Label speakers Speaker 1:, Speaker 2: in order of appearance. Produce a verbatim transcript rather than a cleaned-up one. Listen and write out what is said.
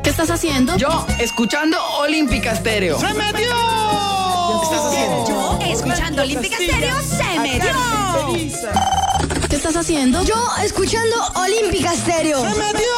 Speaker 1: ¿Qué estás haciendo?
Speaker 2: Yo, escuchando Olímpica Estéreo.
Speaker 3: ¡Se metió!
Speaker 2: ¿Qué estás haciendo?
Speaker 4: Yo, escuchando Olímpica Estéreo, se metió.
Speaker 1: ¿Qué estás haciendo?
Speaker 5: Yo, escuchando Olímpica Estéreo.
Speaker 3: ¡Se metió!